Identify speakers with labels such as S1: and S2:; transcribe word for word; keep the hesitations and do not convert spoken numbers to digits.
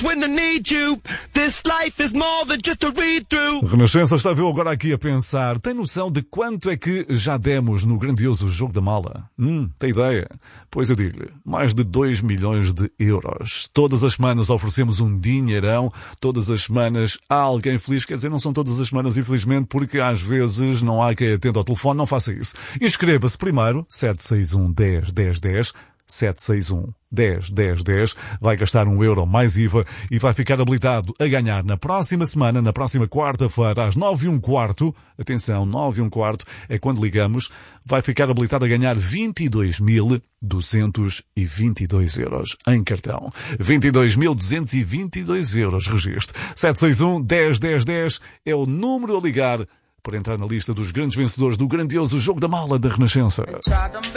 S1: when I need you. This life is more than just a read-through.
S2: Renascença, estava eu agora aqui a pensar. Tem noção de quanto é que já demos no grandioso Jogo da Mala? Hum, tem ideia? Pois eu digo-lhe, mais de dois milhões de euros. Todas as semanas oferecemos um dinheirão. Todas as semanas há alguém feliz. Quer dizer, não são todas as semanas, infelizmente, porque às vezes não há quem atenda ao telefone. Não faça isso. Inscreva-se primeiro, sete seis um, dez, dez, dez. sete seis um, dez, dez, dez, vai gastar um euro mais I V A e vai ficar habilitado a ganhar na próxima semana, na próxima quarta-feira, às nove e um quarto, atenção, nove e um quarto é quando ligamos, vai ficar habilitado a ganhar vinte e dois mil duzentos e vinte e dois euros em cartão. vinte e dois mil duzentos e vinte e dois euros, registro. sete seis um, dez, dez, dez é o número a ligar para entrar na lista dos grandes vencedores do grandioso Jogo da Mala da Renascença.